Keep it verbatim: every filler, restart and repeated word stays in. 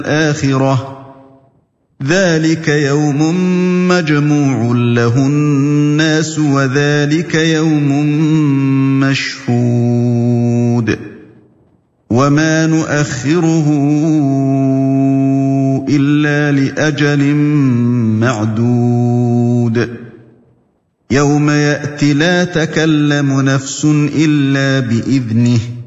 الآخرة ذلك يوم مجموع له الناس وذلك يوم مشهود وما نؤخره إلا لأجل معدود يوم يأتي لا تكلم نفس إلا بإذنه